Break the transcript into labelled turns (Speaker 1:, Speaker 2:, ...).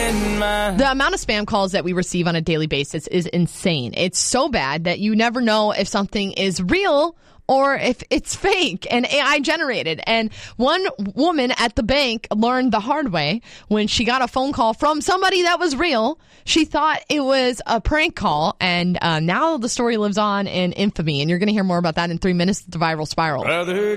Speaker 1: The amount of spam calls that we receive on a daily basis is insane. It's so bad that you never know if something is real or if it's fake and AI generated. And one woman at the bank learned the hard way when she got a phone call from somebody that was real. She thought it was a prank call, and now the story lives on in infamy. And you're going to hear more about that in 3 minutes. The Viral Spiral.
Speaker 2: Brother